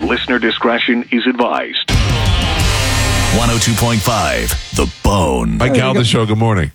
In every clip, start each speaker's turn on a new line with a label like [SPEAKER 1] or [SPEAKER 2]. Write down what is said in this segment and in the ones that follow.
[SPEAKER 1] Listener discretion is advised.
[SPEAKER 2] 102.5 The Bone.
[SPEAKER 3] Mike Cal, the show. Good morning.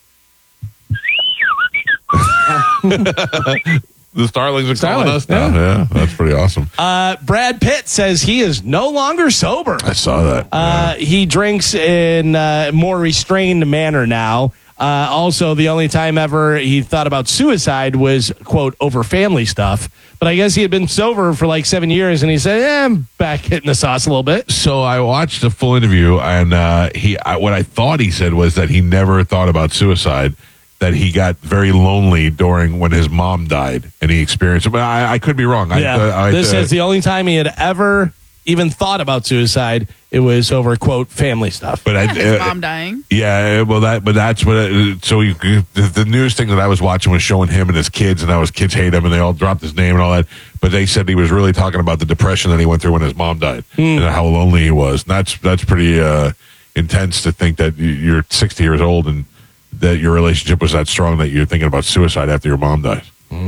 [SPEAKER 3] The Starlings are calling us now. Yeah, that's pretty awesome.
[SPEAKER 4] Brad Pitt says he is no longer sober.
[SPEAKER 3] I saw that.
[SPEAKER 4] He drinks in a more restrained manner now. Also, the only time ever he thought about suicide was, quote, over family stuff. But I guess he had been sober for like 7 years, and he said, I'm back hitting the sauce a little bit.
[SPEAKER 3] So I watched the full interview, and what I thought he said was that he never thought about suicide, that he got very lonely when his mom died, and he experienced it. But I could be wrong.
[SPEAKER 4] This is the only time he had ever even thought about suicide. It was over, quote, family stuff.
[SPEAKER 3] But
[SPEAKER 5] his mom dying.
[SPEAKER 3] Yeah, well, that's what. The news thing that I was watching was showing him and his kids, and how his kids hate him, and they all dropped his name and all that. But they said he was really talking about the depression that he went through when his mom died, and how lonely he was. And that's pretty intense to think that you're 60 years old and that your relationship was that strong that you're thinking about suicide after your mom dies.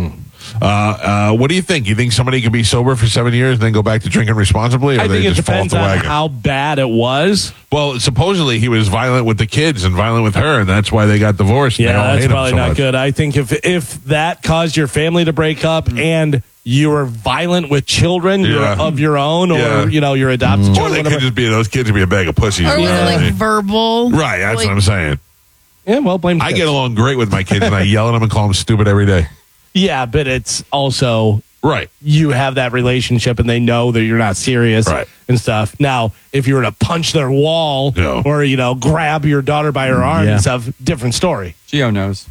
[SPEAKER 3] What do you think? You think somebody can be sober for 7 years and then go back to drinking responsibly? Or
[SPEAKER 4] I think
[SPEAKER 3] they
[SPEAKER 4] it
[SPEAKER 3] just fall off
[SPEAKER 4] depends
[SPEAKER 3] the
[SPEAKER 4] on
[SPEAKER 3] wagon?
[SPEAKER 4] how bad it was.
[SPEAKER 3] Well, supposedly he was violent with the kids and violent with her, and that's why they got divorced. And they all
[SPEAKER 4] Yeah, that's
[SPEAKER 3] hate him
[SPEAKER 4] probably
[SPEAKER 3] so
[SPEAKER 4] not
[SPEAKER 3] much.
[SPEAKER 4] good. I think if that caused your family to break up and you were violent with children of your own, or your adopted
[SPEAKER 3] Or
[SPEAKER 4] children,
[SPEAKER 3] they
[SPEAKER 4] whatever.
[SPEAKER 3] could just be those kids would be a bag of pussies.
[SPEAKER 5] Or was it like verbal?
[SPEAKER 3] Right, that's
[SPEAKER 5] Like,
[SPEAKER 3] what I'm saying.
[SPEAKER 4] Yeah, well, blame.
[SPEAKER 3] I
[SPEAKER 4] kids.
[SPEAKER 3] get along great with my kids, and I yell at them and call them stupid every day.
[SPEAKER 4] Yeah, but it's also
[SPEAKER 3] Right.
[SPEAKER 4] you have that relationship, and they know that you're not serious
[SPEAKER 3] Right.
[SPEAKER 4] and stuff. Now, if you were to punch their wall or grab your daughter by her arm and stuff, different story.
[SPEAKER 6] Gio knows.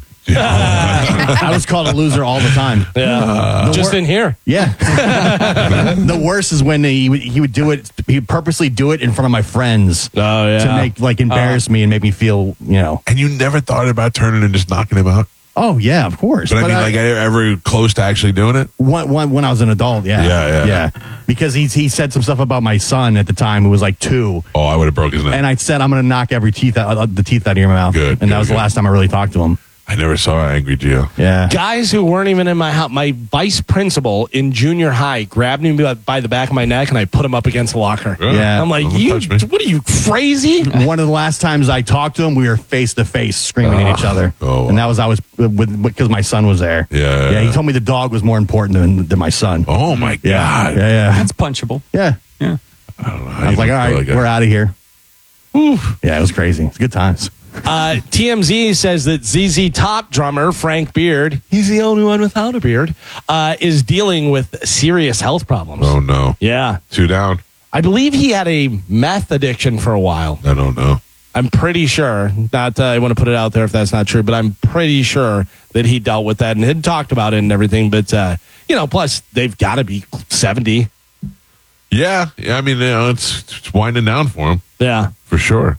[SPEAKER 7] I was called a loser all the time.
[SPEAKER 4] Yeah, just in here.
[SPEAKER 7] Yeah. The worst is when he would do it. He would purposely do it in front of my friends.
[SPEAKER 4] Oh yeah,
[SPEAKER 7] to make embarrass me and make me feel
[SPEAKER 3] And you never thought about turning and just knocking him out?
[SPEAKER 7] Oh yeah, of course.
[SPEAKER 3] But I mean, ever close to actually doing it?
[SPEAKER 7] When I was an adult, yeah. Because he said some stuff about my son at the time who was like 2.
[SPEAKER 3] Oh, I would have broke his neck.
[SPEAKER 7] And I said, I'm going to knock the teeth out of your mouth.
[SPEAKER 3] Good,
[SPEAKER 7] and that was the last time I really talked to him.
[SPEAKER 3] I never saw Angry Gio.
[SPEAKER 7] Yeah.
[SPEAKER 4] Guys who weren't even in my house. My vice principal in junior high grabbed me by the back of my neck, and I put him up against the locker.
[SPEAKER 7] Yeah.
[SPEAKER 4] I'm like,
[SPEAKER 3] Don't touch me.
[SPEAKER 4] what are you, crazy?
[SPEAKER 7] One of the last times I talked to him, we were face to face screaming at each other.
[SPEAKER 3] Oh,
[SPEAKER 7] and that was because my son was there.
[SPEAKER 3] Yeah.
[SPEAKER 7] Yeah, he told me the dog was more important than my son.
[SPEAKER 3] Oh, my God.
[SPEAKER 7] Yeah.
[SPEAKER 6] That's punchable.
[SPEAKER 7] Yeah.
[SPEAKER 6] Yeah.
[SPEAKER 3] I don't know.
[SPEAKER 7] I was like, all right, we're out of here. Oof. Yeah, it was crazy. It's good times.
[SPEAKER 4] TMZ says that ZZ Top drummer Frank Beard, he's the only one without a beard, is dealing with serious health problems.
[SPEAKER 3] Oh, no.
[SPEAKER 4] Yeah.
[SPEAKER 3] 2 down.
[SPEAKER 4] I believe he had a meth addiction for a while.
[SPEAKER 3] I don't know.
[SPEAKER 4] I'm pretty sure, I want to put it out there if that's not true, but I'm pretty sure that he dealt with that and had talked about it and everything. But, plus they've got to be 70.
[SPEAKER 3] Yeah. I mean, it's winding down for him.
[SPEAKER 4] Yeah.
[SPEAKER 3] For sure.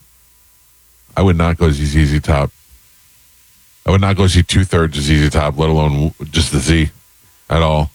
[SPEAKER 3] I would not go see ZZ Top. I would not go see 2/3 of ZZ Top, let alone just the Z at all.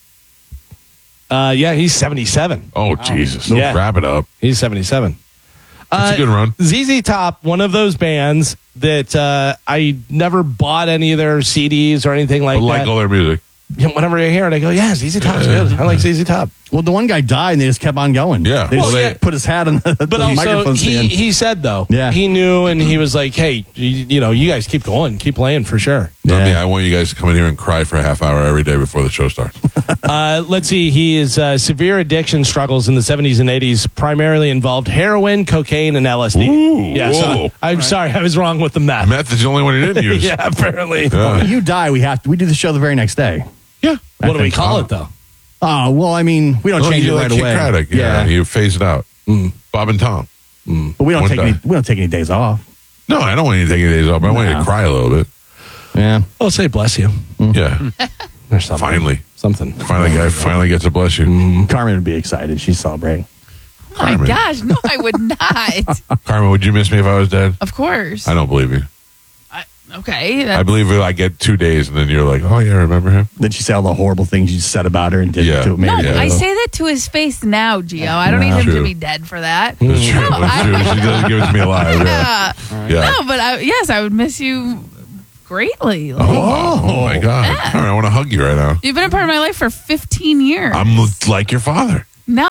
[SPEAKER 4] Yeah, he's 77.
[SPEAKER 3] Oh, Jesus.
[SPEAKER 4] Yeah.
[SPEAKER 3] Wrap it up.
[SPEAKER 4] He's 77.
[SPEAKER 3] That's a good run.
[SPEAKER 4] ZZ Top, one of those bands that I never bought any of their CDs or anything like
[SPEAKER 3] But like
[SPEAKER 4] that.
[SPEAKER 3] all their music.
[SPEAKER 4] Whenever I hear it, I go, yeah, ZZ Top's good. I like ZZ Top.
[SPEAKER 7] Well, the one guy died and they just kept on going.
[SPEAKER 3] Yeah.
[SPEAKER 7] They
[SPEAKER 3] Well,
[SPEAKER 7] just put his hat on the
[SPEAKER 4] But also,
[SPEAKER 7] microphone stand.
[SPEAKER 4] he said, though,
[SPEAKER 7] Yeah.
[SPEAKER 4] he knew, and he was like, hey, you guys keep going, keep playing for sure.
[SPEAKER 3] I mean, I want you guys to come in here and cry for a half hour every day before the show starts.
[SPEAKER 4] Let's see. His severe addiction struggles in the 70s and 80s primarily involved heroin, cocaine, and LSD.
[SPEAKER 3] Ooh,
[SPEAKER 4] yeah, so
[SPEAKER 3] whoa.
[SPEAKER 4] I'm sorry. I was wrong with the meth.
[SPEAKER 3] Meth is the only one he didn't use.
[SPEAKER 4] Yeah, apparently.
[SPEAKER 3] Yeah.
[SPEAKER 7] When you die, we do the show the very next day.
[SPEAKER 3] Yeah.
[SPEAKER 4] What do we call it, though?
[SPEAKER 7] Oh, well, I mean, we don't change it right
[SPEAKER 3] Kid
[SPEAKER 7] away.
[SPEAKER 3] Craddock. Yeah. You phase it out. Bob and Tom.
[SPEAKER 7] But we don't take any days off.
[SPEAKER 3] No, I don't want you to take any days off. I want you to cry a little bit.
[SPEAKER 7] Yeah.
[SPEAKER 4] I'll say bless you.
[SPEAKER 3] Yeah.
[SPEAKER 4] Or something.
[SPEAKER 3] Finally.
[SPEAKER 4] Something.
[SPEAKER 3] Guy finally gets to bless you.
[SPEAKER 7] Carmen would be excited. She's celebrating.
[SPEAKER 5] Oh my gosh, no, I would not.
[SPEAKER 3] Carmen, would you miss me if I was dead?
[SPEAKER 5] Of course.
[SPEAKER 3] I don't believe you.
[SPEAKER 5] Okay.
[SPEAKER 3] I believe I get 2 days and then you're like, oh, yeah, remember him?
[SPEAKER 7] Then she said all the horrible things you said about her and did
[SPEAKER 3] Yeah.
[SPEAKER 7] to
[SPEAKER 5] No,
[SPEAKER 7] maybe.
[SPEAKER 5] I say that to his face now, Gio. I don't need him to be dead for that.
[SPEAKER 3] That's true.
[SPEAKER 5] No,
[SPEAKER 3] That's true. She doesn't give it to me alive. Yeah. Yeah.
[SPEAKER 5] No, but I would miss you greatly. Like,
[SPEAKER 3] Oh, my God. All right, I want to hug you right now.
[SPEAKER 5] you've been a part of my life for 15 years.
[SPEAKER 3] I'm like your father.
[SPEAKER 5] No.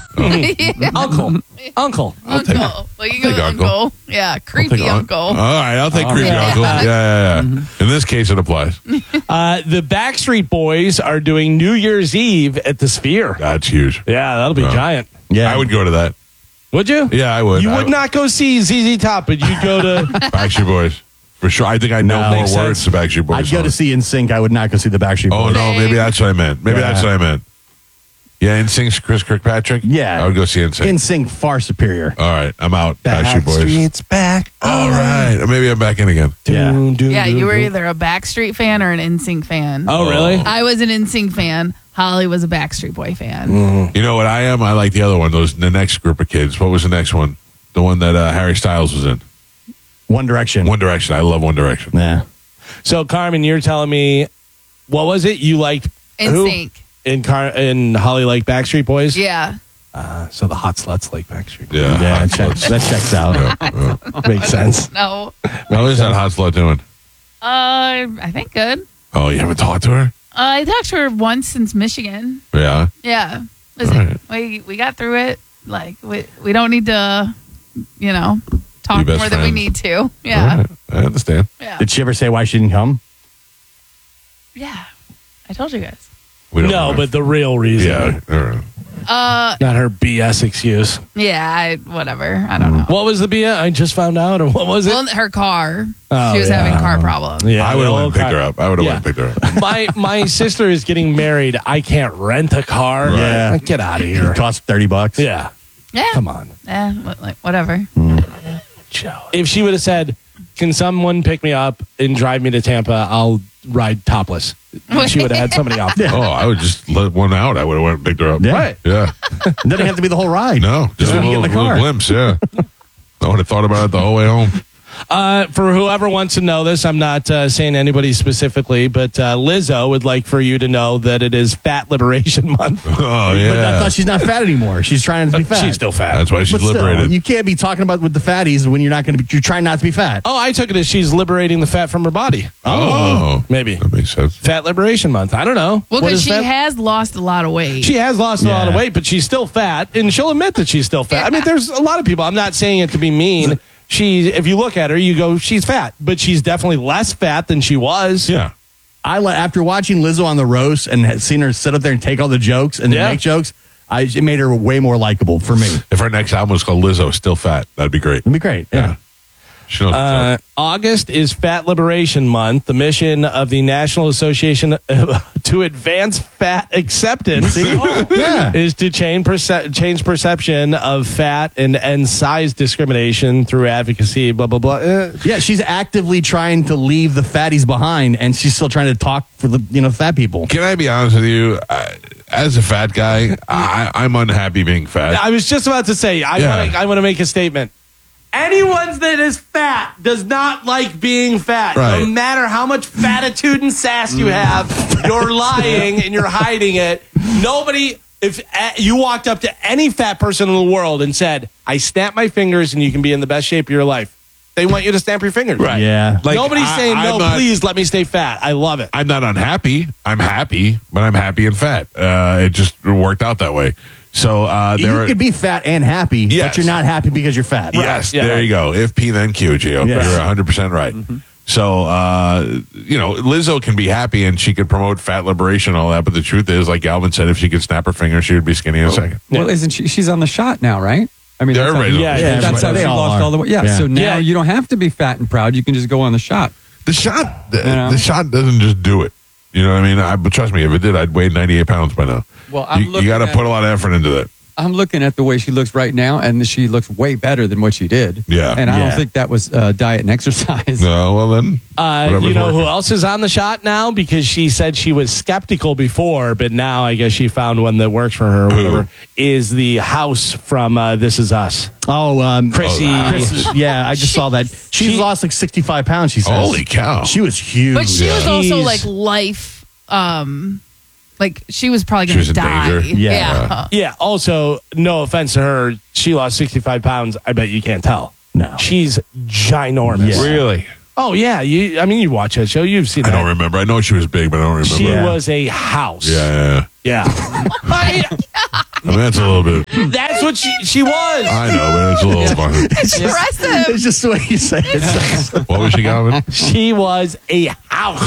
[SPEAKER 4] Uncle.
[SPEAKER 5] Uncle. Well, you
[SPEAKER 3] take
[SPEAKER 5] go
[SPEAKER 3] uncle.
[SPEAKER 5] uncle. Yeah, creepy uncle.
[SPEAKER 3] All right, I'll take creepy uncle. Yeah. In this case, it applies.
[SPEAKER 4] The Backstreet Boys are doing New Year's Eve at the Sphere.
[SPEAKER 3] That's huge.
[SPEAKER 4] Yeah, that'll be giant.
[SPEAKER 7] Yeah.
[SPEAKER 3] I would go to that.
[SPEAKER 4] Would you?
[SPEAKER 3] Yeah, I would.
[SPEAKER 4] You would not go see ZZ Top, but you'd go to.
[SPEAKER 3] Backstreet Boys. For sure. I think I know more
[SPEAKER 4] makes
[SPEAKER 3] words
[SPEAKER 4] sense.
[SPEAKER 3] to Backstreet Boys.
[SPEAKER 7] I'd go to see NSYNC. I would not go see the Backstreet
[SPEAKER 3] Oh,
[SPEAKER 7] Boys.
[SPEAKER 3] no. Maybe that's what I meant. That's what I meant. Yeah, NSYNC's Chris Kirkpatrick?
[SPEAKER 7] Yeah.
[SPEAKER 3] I would go see NSYNC.
[SPEAKER 7] NSYNC far superior.
[SPEAKER 3] All right, I'm out. Backstreet Boys.
[SPEAKER 4] Backstreet's back.
[SPEAKER 3] All right. Maybe I'm back in again.
[SPEAKER 7] Yeah.
[SPEAKER 5] Yeah, you were either a Backstreet fan or an NSYNC fan.
[SPEAKER 4] Oh, really?
[SPEAKER 5] I was an NSYNC fan. Holly was a Backstreet Boy fan.
[SPEAKER 3] You know what I am? I like the other one. The next group of kids. What was the next one? The one that Harry Styles was in.
[SPEAKER 7] One Direction.
[SPEAKER 3] One Direction. I love One Direction.
[SPEAKER 7] Yeah.
[SPEAKER 4] So, Carmen, you're telling me, what was it? You liked who?
[SPEAKER 5] NSYNC.
[SPEAKER 4] And Holly liked Backstreet Boys?
[SPEAKER 5] Yeah.
[SPEAKER 4] So the hot sluts like Backstreet Boys.
[SPEAKER 3] Yeah.
[SPEAKER 7] Yeah, that checks out.
[SPEAKER 4] Makes sense.
[SPEAKER 5] No.
[SPEAKER 3] How is that hot slut doing?
[SPEAKER 5] I think good.
[SPEAKER 3] Oh, you haven't talked to her?
[SPEAKER 5] I talked to her once since Michigan.
[SPEAKER 3] Yeah.
[SPEAKER 5] Yeah. Listen, we got through it. Like, we don't need to, talk
[SPEAKER 3] Be best
[SPEAKER 5] more than we
[SPEAKER 3] friends.
[SPEAKER 5] need to. Yeah.
[SPEAKER 3] All right. I understand.
[SPEAKER 5] Yeah.
[SPEAKER 7] Did she ever say why she didn't come?
[SPEAKER 5] Yeah. I told you guys.
[SPEAKER 3] We don't
[SPEAKER 4] No,
[SPEAKER 3] know.
[SPEAKER 4] but the real reason.
[SPEAKER 3] Yeah. All right.
[SPEAKER 4] Not her BS excuse.
[SPEAKER 5] Yeah, whatever. I don't know.
[SPEAKER 4] What was the BS? I just found out, or what was it?
[SPEAKER 5] Well, her car.
[SPEAKER 4] Oh,
[SPEAKER 5] She was
[SPEAKER 4] yeah.
[SPEAKER 5] having car problems.
[SPEAKER 4] Yeah,
[SPEAKER 3] I would have
[SPEAKER 4] the
[SPEAKER 3] went
[SPEAKER 4] old
[SPEAKER 3] and picked
[SPEAKER 4] car-
[SPEAKER 3] her up. I would have
[SPEAKER 4] Yeah.
[SPEAKER 3] went and picked her up.
[SPEAKER 4] My sister is getting married. I can't rent a car.
[SPEAKER 7] Yeah.
[SPEAKER 4] Like, get out of here.
[SPEAKER 7] It cost $30.
[SPEAKER 4] Yeah.
[SPEAKER 5] Yeah.
[SPEAKER 4] Come on.
[SPEAKER 5] Whatever.
[SPEAKER 4] If she would have said, "Can someone pick me up and drive me to Tampa? I'll ride topless." She would have had somebody off.
[SPEAKER 3] Oh, I would just let one out. I would have went and picked her up.
[SPEAKER 7] Yeah.
[SPEAKER 4] Right.
[SPEAKER 3] Yeah.
[SPEAKER 7] It doesn't have to be the whole ride.
[SPEAKER 3] No, just a
[SPEAKER 7] when you
[SPEAKER 3] little,
[SPEAKER 7] get in the car.
[SPEAKER 3] little glimpse. Yeah. I would have thought about it the whole way home.
[SPEAKER 4] For whoever wants to know this, I'm not saying anybody specifically, but Lizzo would like for you to know that it is Fat Liberation Month.
[SPEAKER 3] Oh,
[SPEAKER 7] But I
[SPEAKER 3] yeah.
[SPEAKER 7] thought she's not fat anymore. She's trying to be fat.
[SPEAKER 4] She's still fat.
[SPEAKER 3] That's why she's
[SPEAKER 7] But still,
[SPEAKER 3] liberated.
[SPEAKER 7] you can't be talking about with the fatties when you're not going to be. You're trying not to be fat.
[SPEAKER 4] Oh, I took it as she's liberating the fat from her body.
[SPEAKER 3] Oh.
[SPEAKER 4] Maybe.
[SPEAKER 3] That makes sense.
[SPEAKER 4] Fat Liberation Month. I don't know.
[SPEAKER 5] Well,
[SPEAKER 4] What
[SPEAKER 5] because
[SPEAKER 4] is
[SPEAKER 5] she
[SPEAKER 4] fat?
[SPEAKER 5] has lost a lot of weight.
[SPEAKER 4] She has lost a lot of
[SPEAKER 7] Yeah.
[SPEAKER 4] weight, but she's still fat, and she'll admit that she's still fat. I mean, there's a lot of people. I'm not saying it to be mean. If you look at her, you go, she's fat, but she's definitely less fat than she was.
[SPEAKER 3] Yeah.
[SPEAKER 7] After watching Lizzo on the roast and had seen her sit up there and take all the jokes and
[SPEAKER 4] Yeah.
[SPEAKER 7] make jokes, it made her way more likable for me.
[SPEAKER 3] If our next album was called Lizzo, Still Fat, that'd be great.
[SPEAKER 7] It'd be great. Yeah.
[SPEAKER 3] She knows what's up.
[SPEAKER 4] August is Fat Liberation Month. The mission of the National Association to Advance Fat Acceptance
[SPEAKER 7] Yeah.
[SPEAKER 4] is to change perception of fat and end size discrimination through advocacy, blah, blah, blah.
[SPEAKER 7] Yeah, she's actively trying to leave the fatties behind, and she's still trying to talk for the fat people.
[SPEAKER 3] Can I be honest with you? As a fat guy, I'm unhappy being fat.
[SPEAKER 4] I was just about to say, I want to make a statement. Anyone that is fat does not like being fat.
[SPEAKER 3] Right.
[SPEAKER 4] No matter how much fatitude and sass you have, you're lying and you're hiding it. Nobody, if you walked up to any fat person in the world and said, "I snap my fingers and you can be in the best shape of your life," they want you to snap your fingers.
[SPEAKER 3] Right.
[SPEAKER 7] Yeah.
[SPEAKER 3] Like,
[SPEAKER 4] Nobody's saying,
[SPEAKER 3] I'm
[SPEAKER 4] "No,
[SPEAKER 3] not-
[SPEAKER 4] please let me stay fat." I love it.
[SPEAKER 3] I'm not unhappy. I'm happy, but I'm happy and fat. It just worked out that way. So
[SPEAKER 7] You could be fat and happy,
[SPEAKER 3] Yes.
[SPEAKER 7] but you're not happy because you're fat.
[SPEAKER 3] Yes,
[SPEAKER 4] Yeah.
[SPEAKER 3] there you go. If P, then Q, Gio.
[SPEAKER 7] Yes.
[SPEAKER 3] You're 100% right. So, Lizzo can be happy and she could promote fat liberation and all that. But the truth is, like Galvin said, if she could snap her finger, she would be skinny in a second.
[SPEAKER 6] Well, isn't she? She's on the shot now, right? I mean,
[SPEAKER 3] Yeah,
[SPEAKER 6] that's how,
[SPEAKER 3] everybody's on
[SPEAKER 4] Yeah,
[SPEAKER 3] the
[SPEAKER 4] yeah,
[SPEAKER 3] shot.
[SPEAKER 6] that's how
[SPEAKER 7] They
[SPEAKER 6] she
[SPEAKER 7] all
[SPEAKER 6] lost
[SPEAKER 7] are.
[SPEAKER 6] all the weight. Yeah,
[SPEAKER 7] Yeah.
[SPEAKER 6] so now
[SPEAKER 4] Yeah.
[SPEAKER 6] you don't have to be fat and proud. You can just go on the shot.
[SPEAKER 3] The shot,
[SPEAKER 6] know?
[SPEAKER 3] the shot doesn't just do it. You know what I mean? But trust me, if it did, I'd weigh 98 pounds by now.
[SPEAKER 6] Well, I'm
[SPEAKER 3] you
[SPEAKER 6] looking
[SPEAKER 3] got to
[SPEAKER 6] at-
[SPEAKER 3] put a lot of effort into that.
[SPEAKER 6] I'm looking at the way she looks right now, and she looks way better than what she did.
[SPEAKER 3] Yeah.
[SPEAKER 6] And I
[SPEAKER 7] Yeah.
[SPEAKER 6] don't think that was diet and exercise.
[SPEAKER 3] No, well then, whatever's
[SPEAKER 4] You know
[SPEAKER 3] working.
[SPEAKER 4] who else is on the shot now? Because she said she was skeptical before, but now I guess she found one that works for her. Or whatever, is the house from This Is Us.
[SPEAKER 7] Oh,
[SPEAKER 4] Chrissy.
[SPEAKER 7] yeah, I just saw that. She's lost like 65 pounds, she says.
[SPEAKER 3] Holy cow.
[SPEAKER 7] She was huge.
[SPEAKER 5] But she was also
[SPEAKER 4] Jeez.
[SPEAKER 5] like life, like she was probably
[SPEAKER 3] She
[SPEAKER 5] going
[SPEAKER 3] was
[SPEAKER 5] to
[SPEAKER 3] in
[SPEAKER 5] die.
[SPEAKER 3] danger.
[SPEAKER 7] Yeah.
[SPEAKER 4] Yeah. Also, no offense to her, she lost 65 pounds. I bet you can't tell.
[SPEAKER 7] No.
[SPEAKER 4] She's ginormous.
[SPEAKER 7] Yeah.
[SPEAKER 3] Really?
[SPEAKER 4] Oh yeah. You watch that show. You've seen
[SPEAKER 3] I
[SPEAKER 4] that.
[SPEAKER 3] don't remember. I know she was big, but I don't remember.
[SPEAKER 4] She
[SPEAKER 7] Yeah.
[SPEAKER 4] was a house.
[SPEAKER 3] Yeah.
[SPEAKER 4] Yeah.
[SPEAKER 3] I mean, that's a little bit.
[SPEAKER 4] That's what she was.
[SPEAKER 3] I know, but it's a little funny.
[SPEAKER 5] Impressive.
[SPEAKER 7] It's just the way you say it.
[SPEAKER 3] What was she, Calvin?
[SPEAKER 4] She was a house.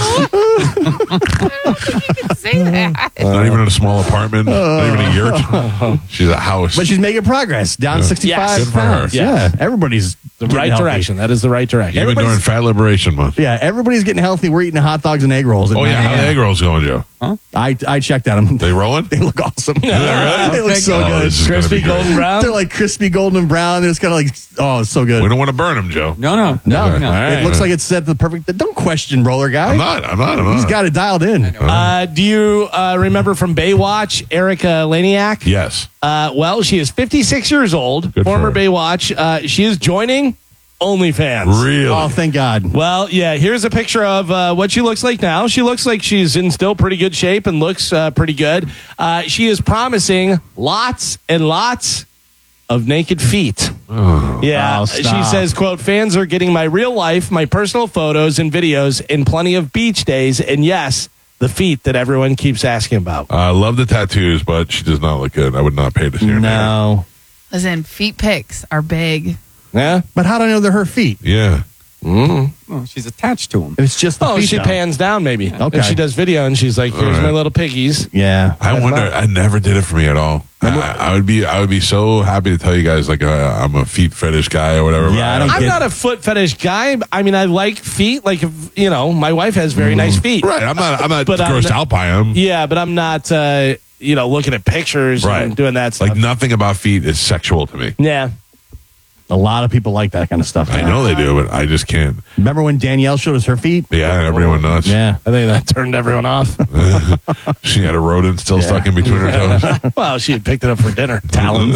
[SPEAKER 5] Say that.
[SPEAKER 3] Not even in a small apartment. Not even a yurt. She's a house.
[SPEAKER 7] But she's making progress. Down 65
[SPEAKER 4] Yes.
[SPEAKER 3] Good for her.
[SPEAKER 7] pounds. Yeah. Everybody's
[SPEAKER 4] The
[SPEAKER 7] getting
[SPEAKER 4] right
[SPEAKER 7] healthy.
[SPEAKER 4] direction. That is the right direction.
[SPEAKER 3] Even during Fat Liberation Month.
[SPEAKER 7] Yeah, everybody's getting healthy. We're eating hot dogs and egg rolls.
[SPEAKER 3] Oh, yeah. How the egg rolls going, Joe?
[SPEAKER 7] I checked at them.
[SPEAKER 3] They rolling?
[SPEAKER 7] They look awesome.
[SPEAKER 3] really?
[SPEAKER 7] They look so
[SPEAKER 3] Oh,
[SPEAKER 7] good.
[SPEAKER 3] this is gonna
[SPEAKER 4] Crispy
[SPEAKER 3] be great.
[SPEAKER 4] golden brown.
[SPEAKER 7] They're like crispy golden and brown. They're just kind of like, oh, it's so good.
[SPEAKER 3] We don't want to burn them, Joe.
[SPEAKER 6] No.
[SPEAKER 7] No,
[SPEAKER 3] Okay. All right.
[SPEAKER 7] it looks like it's set the perfect. Don't question roller guy.
[SPEAKER 3] I'm not.
[SPEAKER 7] He's got it dialed in.
[SPEAKER 4] Do you remember from Baywatch, Erica Laniak?
[SPEAKER 3] Yes.
[SPEAKER 4] Well, she is 56 years old,
[SPEAKER 3] Good for
[SPEAKER 4] former
[SPEAKER 3] her.
[SPEAKER 4] Baywatch. She is joining OnlyFans.
[SPEAKER 3] Really?
[SPEAKER 7] Oh, thank God.
[SPEAKER 4] Well, yeah, here's a picture of what she looks like now. She looks like she's in still pretty good shape and looks pretty good. She is promising lots and lots of naked feet. Yeah,
[SPEAKER 7] Oh,
[SPEAKER 4] she
[SPEAKER 7] stop.
[SPEAKER 4] says, quote, fans are getting my real life, my personal photos and videos, and plenty of beach days. And yes, the feet that everyone keeps asking about.
[SPEAKER 3] I love the tattoos, but she does not look good. I would not pay to see her.
[SPEAKER 7] No.
[SPEAKER 5] Listen, feet pics are big.
[SPEAKER 4] Yeah.
[SPEAKER 7] But how do I know they're her feet?
[SPEAKER 3] Yeah.
[SPEAKER 6] Well, she's attached to him.
[SPEAKER 7] It's just the
[SPEAKER 4] Oh,
[SPEAKER 7] feet.
[SPEAKER 4] she
[SPEAKER 7] though.
[SPEAKER 4] pans down maybe.
[SPEAKER 7] Okay.
[SPEAKER 4] And she does video and she's like, here's
[SPEAKER 3] right.
[SPEAKER 4] my little piggies.
[SPEAKER 7] Yeah.
[SPEAKER 3] I wonder. I never did it for me at all. I would be so happy to tell you guys like I'm a feet fetish guy or whatever.
[SPEAKER 7] Yeah, I don't
[SPEAKER 4] I'm
[SPEAKER 7] get-
[SPEAKER 4] not a foot fetish guy. I mean, I like feet. Like, if, you know, my wife has very nice feet.
[SPEAKER 3] Right. I'm not
[SPEAKER 4] But I'm
[SPEAKER 3] grossed
[SPEAKER 4] not-
[SPEAKER 3] out by them.
[SPEAKER 4] Yeah, but I'm not, looking at pictures
[SPEAKER 3] Right.
[SPEAKER 4] and doing that stuff.
[SPEAKER 3] Like nothing about feet is sexual to me.
[SPEAKER 4] Yeah.
[SPEAKER 7] A lot of people like that kind of stuff.
[SPEAKER 3] I know they do, but I just can't.
[SPEAKER 7] Remember when Danielle showed us her feet?
[SPEAKER 3] Yeah, everyone nuts.
[SPEAKER 7] Yeah.
[SPEAKER 4] I think that turned everyone off.
[SPEAKER 3] She had a rodent still stuck in between her toes.
[SPEAKER 4] Well, she had picked it up for dinner.
[SPEAKER 7] Talons.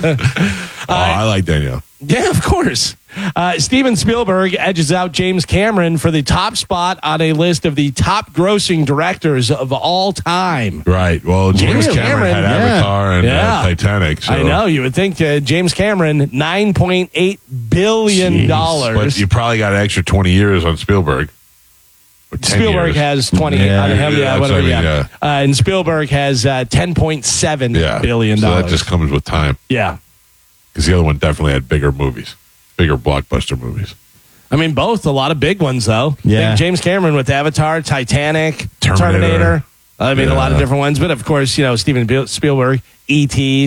[SPEAKER 3] I like Danielle.
[SPEAKER 4] Yeah, of course. Steven Spielberg edges out James Cameron for the top spot on a list of the top grossing directors of all time.
[SPEAKER 3] Right. Well, James
[SPEAKER 4] Really?
[SPEAKER 3] Cameron had
[SPEAKER 4] Cameron,
[SPEAKER 7] yeah.
[SPEAKER 3] Avatar and
[SPEAKER 4] Yeah.
[SPEAKER 3] Titanic. So.
[SPEAKER 4] I know. You would think James Cameron, $9.8 billion.
[SPEAKER 7] Jeez.
[SPEAKER 3] But you probably got an extra 20 years on Spielberg. Or 10
[SPEAKER 4] Spielberg
[SPEAKER 3] years.
[SPEAKER 4] has 20
[SPEAKER 7] Yeah.
[SPEAKER 4] on him,
[SPEAKER 3] Yeah, that's
[SPEAKER 4] whatever.
[SPEAKER 3] what I mean,
[SPEAKER 4] Yeah. And Spielberg has $10.7
[SPEAKER 3] Yeah.
[SPEAKER 4] billion.
[SPEAKER 3] So that just comes with time.
[SPEAKER 4] Yeah.
[SPEAKER 3] Because the other one definitely had bigger movies, bigger blockbuster movies.
[SPEAKER 4] I mean, both. A lot of big ones, though.
[SPEAKER 7] Yeah.
[SPEAKER 4] Think James Cameron with Avatar, Titanic,
[SPEAKER 3] Terminator.
[SPEAKER 4] Terminator. I mean, a lot of
[SPEAKER 3] Yeah.
[SPEAKER 4] different ones. But, of course, Steven Spielberg, E.T.,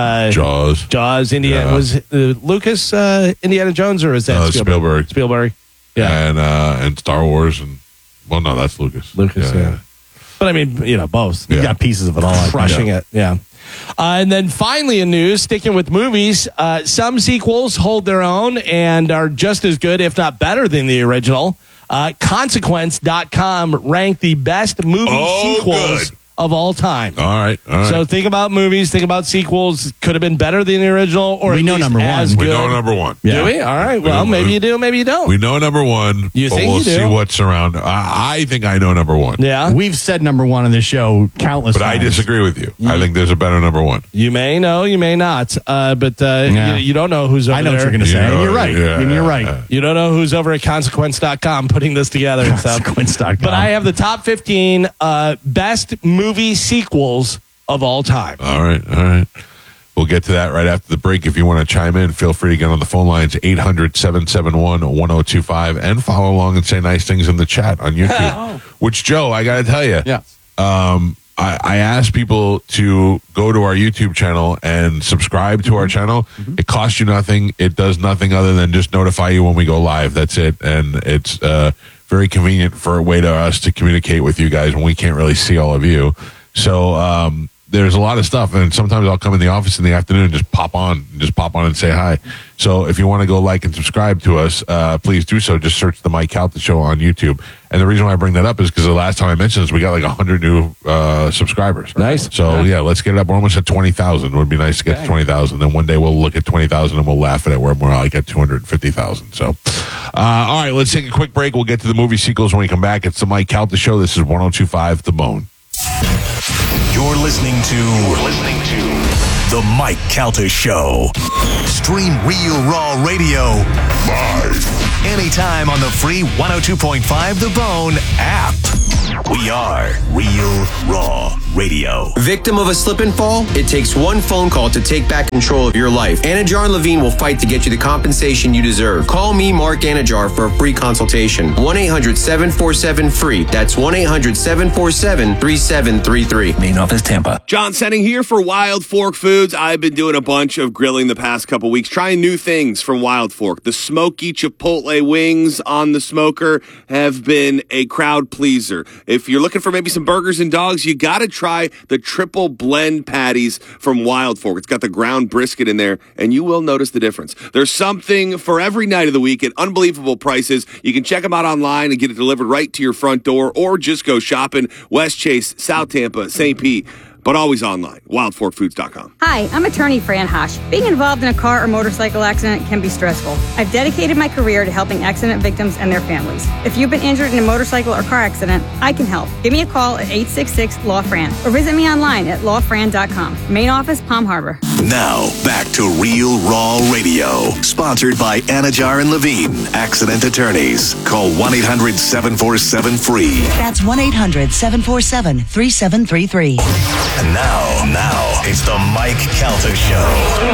[SPEAKER 3] Jaws.
[SPEAKER 4] Indiana.
[SPEAKER 3] Yeah.
[SPEAKER 4] Was Lucas Indiana Jones, or was that
[SPEAKER 3] No,
[SPEAKER 4] Spielberg? Spielberg. Yeah.
[SPEAKER 3] And Star Wars. And well, no, that's Lucas.
[SPEAKER 4] Lucas, yeah. But, I mean, both.
[SPEAKER 7] You
[SPEAKER 3] Yeah.
[SPEAKER 7] got pieces of it all.
[SPEAKER 4] Crushing it. Yeah. And then finally in news, sticking with movies, some sequels hold their own and are just as good, if not better, than the original. Consequence.com ranked the best movie sequels
[SPEAKER 3] good.
[SPEAKER 4] of all time.
[SPEAKER 3] All right.
[SPEAKER 4] So think about movies, think about sequels. Could have been better than the original, or
[SPEAKER 7] We
[SPEAKER 4] at
[SPEAKER 7] know
[SPEAKER 4] least
[SPEAKER 7] number one.
[SPEAKER 4] as
[SPEAKER 3] we
[SPEAKER 4] good.
[SPEAKER 3] know number one.
[SPEAKER 4] Do we? All right. Well, maybe you do, maybe you don't.
[SPEAKER 3] We know number one.
[SPEAKER 4] You
[SPEAKER 3] but
[SPEAKER 4] think
[SPEAKER 3] we'll
[SPEAKER 4] you do?
[SPEAKER 3] see what's around. I think I know number one.
[SPEAKER 4] Yeah.
[SPEAKER 7] We've said number one on this show countless
[SPEAKER 3] But I
[SPEAKER 7] times.
[SPEAKER 3] disagree with you. I think there's a better number one.
[SPEAKER 4] You may know, you may not.
[SPEAKER 7] Yeah.
[SPEAKER 4] You don't know who's over
[SPEAKER 7] I know what
[SPEAKER 4] there.
[SPEAKER 7] you're going to say.
[SPEAKER 3] You know,
[SPEAKER 7] And you're right.
[SPEAKER 3] yeah.
[SPEAKER 7] And you're right.
[SPEAKER 4] You don't know who's over at consequence.com putting this together.
[SPEAKER 7] Consequence.com.
[SPEAKER 4] But I have the top 15 best movie sequels of all time.
[SPEAKER 3] All right. We'll get to that right after the break. If you want to chime in, feel free to get on the phone lines, 800-771-1025, and follow along and say nice things in the chat on YouTube. Which, Joe, I got to tell you,
[SPEAKER 6] Yes.
[SPEAKER 3] I asked people to go to our YouTube channel and subscribe to our channel. It costs you nothing. It does nothing other than just notify you when we go live. That's it. And it's very convenient for a way to us to communicate with you guys when we can't really see all of you. So there's a lot of stuff, and sometimes I'll come in the office in the afternoon and just pop on and say hi. So if you want to go like and subscribe to us, please do so. Just search the Mike Calta Show on YouTube. And the reason why I bring that up is because the last time I mentioned this, we got like 100 new subscribers.
[SPEAKER 4] Nice.
[SPEAKER 3] So yeah, let's get it up. We're almost at 20,000. It would be nice to get to 20,000. Then one day we'll look at 20,000 and we'll laugh at it where we're like at 250,000. So, all right, let's take a quick break. We'll get to the movie sequels when we come back. It's the Mike Calta Show. This is 102.5 The Bone.
[SPEAKER 2] You're listening to The Mike Calta Show. Stream Real Raw Radio live anytime on the free 102.5 The Bone app. We are Real Raw Radio.
[SPEAKER 8] Victim of a slip and fall? It takes one phone call to take back control of your life. Anajar and Levine will fight to get you the compensation you deserve. Call me, Mark Anajar, for a free consultation. 1-800-747-FREE. That's 1-800-747-3733.
[SPEAKER 2] Main office, Tampa.
[SPEAKER 9] John Senning here for Wild Fork Foods. I've been doing a bunch of grilling the past couple weeks, trying new things from Wild Fork. The smoky Chipotle wings on the smoker have been a crowd pleaser. If you're looking for maybe some burgers and dogs, you got to try the triple blend patties from Wild Fork. It's got the ground brisket in there, and you will notice the difference. There's something for every night of the week at unbelievable prices. You can check them out online and get it delivered right to your front door, or just go shopping West Chase, South Tampa, St. Pete, but always online. WildForkFoods.com.
[SPEAKER 10] Hi, I'm attorney Fran Hosh. Being involved in a car or motorcycle accident can be stressful. I've dedicated my career to helping accident victims and their families. If you've been injured in a motorcycle or car accident, I can help. Give me a call at 866-LAW-FRAN or visit me online at lawfran.com. Main office, Palm Harbor.
[SPEAKER 2] Now, back to Real Raw Radio. Sponsored by Anajar and Levine, accident attorneys. Call 1-800-747-FREE.
[SPEAKER 11] That's 1-800-747-3733.
[SPEAKER 2] And now, it's the Mike Calta Show.